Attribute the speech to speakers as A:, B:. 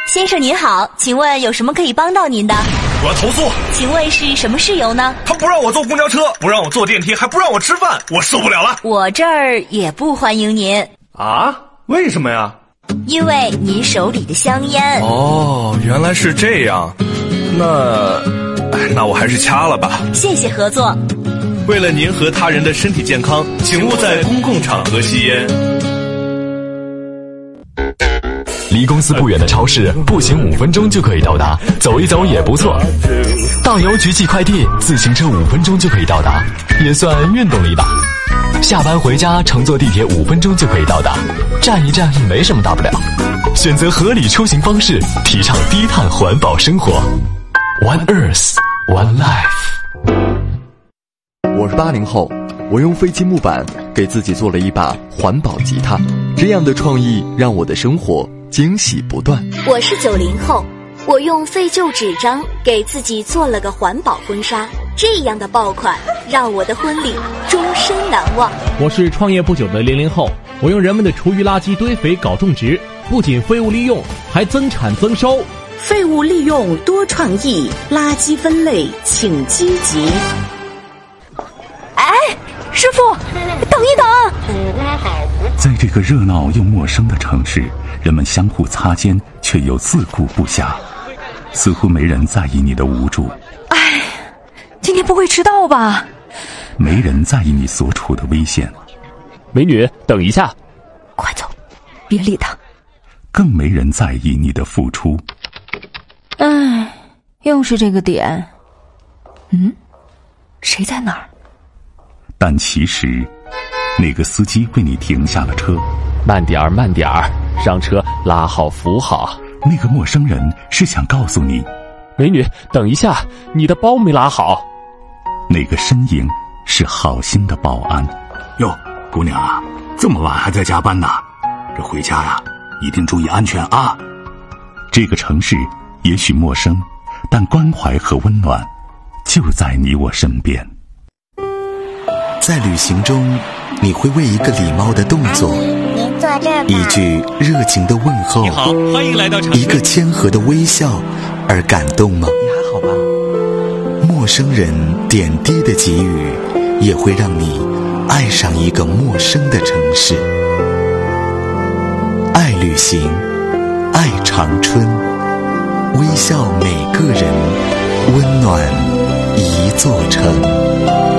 A: 先生您好，请问有什么可以帮到您的？
B: 我要投诉。
A: 请问是什么事由呢？
B: 他不让我坐公交车，不让我坐电梯，还不让我吃饭，我受不了了。
A: 我这儿也不欢迎您。
B: 啊？为什么呀？
A: 因为您手里的香烟。
B: 哦，原来是这样。那我还是掐了吧。
A: 谢谢合作。
B: 为了您和他人的身体健康，请勿在公共场合吸烟。
C: 离公司不远的超市，步行5分钟就可以到达，走一走也不错。到邮局寄快递，自行车5分钟就可以到达，也算运动力大。下班回家乘坐地铁5分钟就可以到达，站一站没什么大不了。选择合理出行方式，提倡低碳环保生活。One Earth, One Life。
D: 我是80后，我用废弃木板给自己做了一把环保吉他，这样的创意让我的生活惊喜不断。
E: 我是90后，我用废旧纸张给自己做了个环保婚纱，这样的爆款让我的婚礼终身难忘。
F: 我是创业不久的00后，我用人们的厨余垃圾堆肥搞种植，不仅废物利用，还增产增收。
G: 废物利用多创意，垃圾分类请积极。
A: 哎，师傅，等一等！
H: 在这个热闹又陌生的城市，人们相互擦肩，却又自顾不暇，似乎没人在意你的无助。
A: 哎，今天不会迟到吧？
H: 没人在意你所处的危险。
F: 美女，等一下！
A: 快走，别理他。
H: 更没人在意你的付出。
A: 哎，又是这个点。谁在哪儿？
H: 但其实那个司机为你停下了车。
F: 慢点儿，慢点儿，让车拉好扶好。
H: 那个陌生人是想告诉你，
F: 美女，等一下，你的包没拉好。
H: 那个身影是好心的保安。
I: 哟，姑娘啊，这么晚还在加班呢，这回家呀，一定注意安全啊。
H: 这个城市也许陌生，但关怀和温暖就在你我身边。
J: 在旅行中，你会为一个礼貌的动作，一句热情的问候，
B: 你好，欢迎来到城市，
J: 一个谦和的微笑而感动吗？
K: 你还好吧？
J: 陌生人点滴的给予，也会让你爱上一个陌生的城市。爱旅行，爱长春，微笑每个人，温暖一座城。